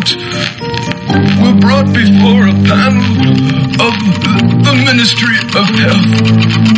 reports were brought before a panel of the Ministry of Health.